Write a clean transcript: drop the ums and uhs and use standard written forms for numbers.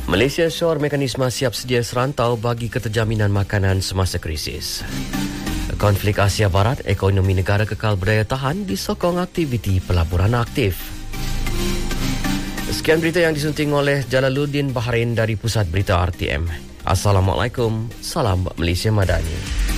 Malaysia syor mekanisme siap sedia serantau bagi keterjaminan makanan semasa krisis. Konflik Asia Barat, ekonomi negara kekal berdaya tahan disokong aktiviti pelaburan aktif. Sekian berita yang disunting oleh Jalaluddin Baharin dari Pusat Berita RTM. Assalamualaikum, salam Malaysia Madani.